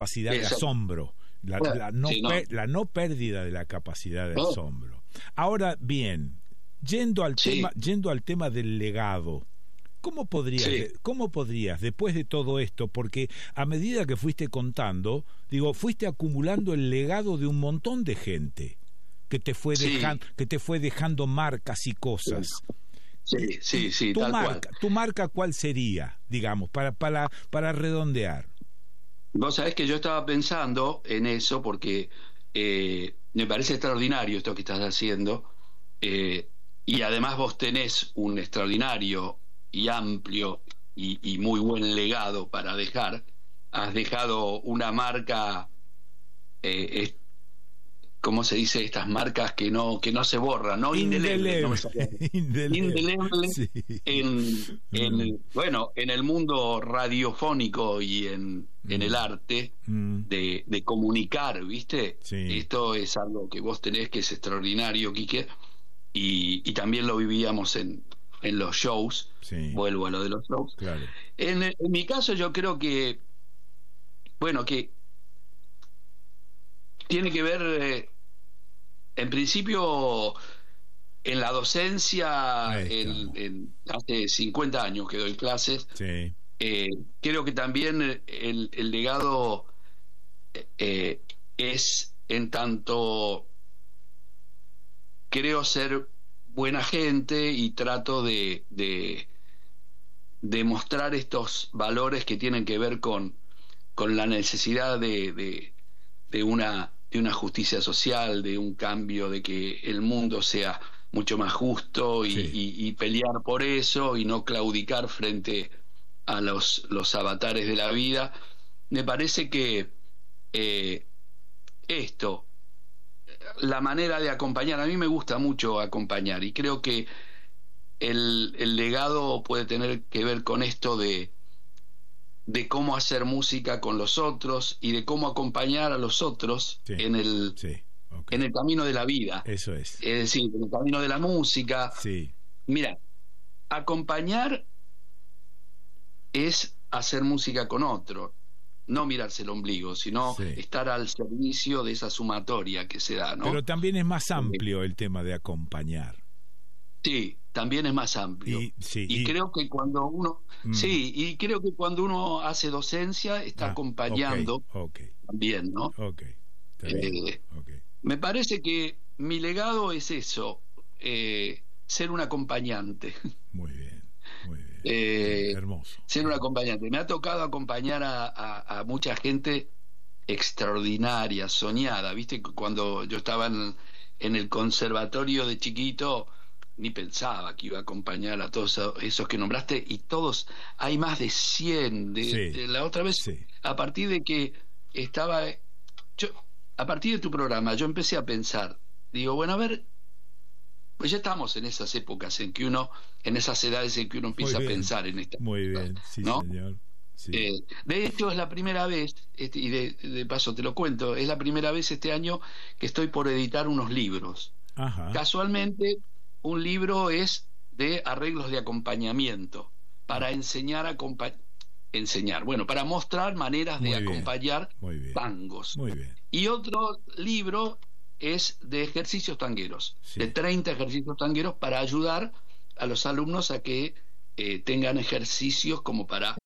capacidad de Exacto. asombro, Bueno, sí, no. la no pérdida de la capacidad de No. asombro. Ahora bien, Sí, yendo al tema del legado, sí, ¿cómo podrías, después de todo esto, porque a medida que fuiste contando, digo, fuiste acumulando el legado de un montón de gente sí, que te fue dejando marcas y cosas. sí, sí, Y sí, tal cual. tu marca cuál sería, digamos, para redondear? Vos sabés que yo estaba pensando en eso porque me parece extraordinario esto que estás haciendo, eh, y además vos tenés un extraordinario y amplio y muy buen legado para dejar. Has dejado una marca, eh, ¿cómo se dice? Estas marcas que no se borran, no indeleble, no me Indeleble, salía. indeleble, Indeleble sí. Mm, bueno, en el mundo radiofónico y en el mm, arte mm, de comunicar, ¿viste? sí, Esto es algo que vos tenés que es extraordinario, Quique, y también lo vivíamos en los shows. sí, Vuelvo a lo de los shows. claro. En mi caso yo creo que, bueno, que tiene que ver, en principio, en la docencia, Ahí estamos. hace 50 años que doy clases. Sí, Creo que también el legado eh, es en tanto creo ser buena gente y trato de mostrar estos valores que tienen que ver con la necesidad de una justicia social, de un cambio, de que el mundo sea mucho más justo sí. y pelear por eso y no claudicar frente a los avatares de la vida. Me parece que eh, esto, la manera de acompañar, a mí me gusta mucho acompañar y creo que el legado puede tener que ver con esto de cómo hacer música con los otros y de cómo acompañar a los otros Sí, sí, ok. en el camino de la vida, Eso es. es decir, en el camino de la música. Sí, Mira, acompañar es hacer música con otro, no mirarse el ombligo, sino sí. estar al servicio de esa sumatoria que se da, Pero ¿no? también es más Eh, amplio el tema de acompañar. sí, también es más amplio. Y sí, Y creo que cuando uno, mm, sí, y creo que cuando uno hace docencia está ok, acompañando ok, también, ¿no? ok. Está bien, Eh, ok. Me parece que mi legado es eso, ser un acompañante. Muy bien, muy bien. eh, Hermoso. Ser un acompañante. Me ha tocado acompañar a mucha gente extraordinaria, soñada. Viste, cuando yo estaba en el conservatorio de chiquito, ni pensaba que iba a acompañar a todos esos que nombraste, y todos, hay más de 100. Sí, La otra vez, sí. a partir de que estaba, yo, a partir de tu programa, yo empecé a pensar, digo, bueno, a ver, pues ya estamos en esas épocas en que uno, en esas edades en que uno empieza a pensar en estas Muy cosas, bien, sí, ¿no? señor. Sí. De hecho, es la primera vez, y de paso te lo cuento, es la primera vez este año que estoy por editar unos libros. Ajá. Casualmente, un libro es de arreglos de acompañamiento, Ah, para enseñar, bueno, para mostrar maneras de muy bien, acompañar muy bien, tangos. muy bien. Y otro libro es de ejercicios tangueros, de Sí, 30 ejercicios tangueros para ayudar a los alumnos a que tengan ejercicios como para